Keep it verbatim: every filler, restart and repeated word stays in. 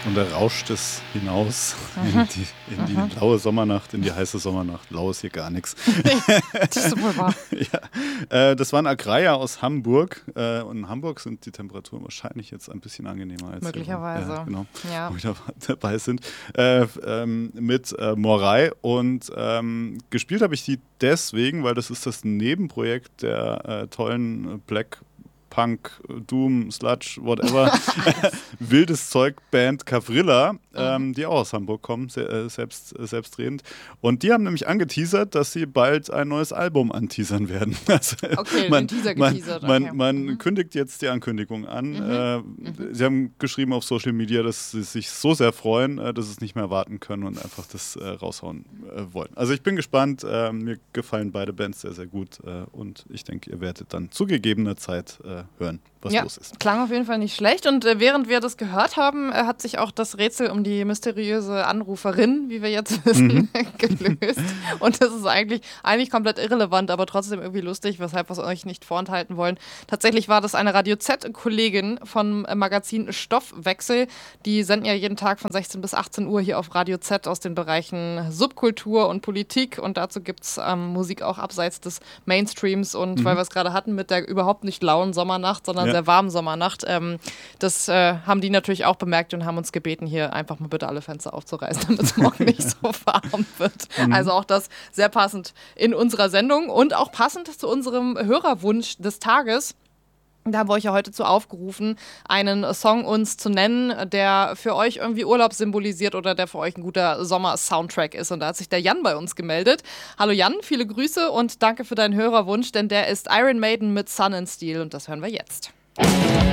Und da rauscht es hinaus in die, in die laue Sommernacht, in die heiße Sommernacht. Lau ist hier gar nichts. Das ist wohl wahr. Ja. Äh, das waren Agraya aus Hamburg. Äh, und in Hamburg sind die Temperaturen wahrscheinlich jetzt ein bisschen angenehmer als möglicherweise. Hier, äh, genau, ja. wo wir da dabei sind. Äh, ähm, mit äh, Moray. Und ähm, gespielt habe ich die deswegen, weil das ist das Nebenprojekt der äh, tollen Black Punk, Doom, Sludge, whatever, wildes Zeug Band Cavrilla, ähm, die auch aus Hamburg kommen, se- äh, selbst, äh, selbstredend. Und die haben nämlich angeteasert, dass sie bald ein neues Album anteasern werden. Also, okay, man, den Teaser man, geteasert. man, okay. man mhm. kündigt jetzt die Ankündigung an. Mhm. Äh, Mhm. Sie haben geschrieben auf Social Media, dass sie sich so sehr freuen, äh, dass sie es nicht mehr warten können und einfach das äh, raushauen äh, wollen. Also ich bin gespannt. Äh, mir gefallen beide Bands sehr, sehr gut. Äh, und ich denke, ihr werdet dann zu gegebener Zeit äh, hören, was ja, los ist. Klang auf jeden Fall nicht schlecht. Und äh, während wir das gehört haben, äh, hat sich auch das Rätsel um die mysteriöse Anruferin, wie wir jetzt wissen, Mhm. gelöst. Und das ist eigentlich, eigentlich komplett irrelevant, aber trotzdem irgendwie lustig, weshalb wir es euch nicht vorenthalten wollen. Tatsächlich war das eine Radio Z-Kollegin vom äh, Magazin Stoffwechsel. Die senden ja jeden Tag von sechzehn bis achtzehn Uhr hier auf Radio Z aus den Bereichen Subkultur und Politik. Und dazu gibt es ähm, Musik auch abseits des Mainstreams. Und Mhm. weil wir es gerade hatten mit der überhaupt nicht lauen Sommernacht, sondern Ja. sehr warmen Sommernacht, ähm, das äh, haben die natürlich auch bemerkt und haben uns gebeten, hier einfach mal bitte alle Fenster aufzureißen, damit es morgen nicht so warm wird. Mhm. Also auch das sehr passend in unserer Sendung und auch passend zu unserem Hörerwunsch des Tages. Da haben wir euch ja heute zu aufgerufen, einen Song uns zu nennen, der für euch irgendwie Urlaub symbolisiert oder der für euch ein guter Sommer-Soundtrack ist. Und da hat sich der Jan bei uns gemeldet. Hallo Jan, viele Grüße und danke für deinen Hörerwunsch, denn der ist Iron Maiden mit Sun and Steel und das hören wir jetzt.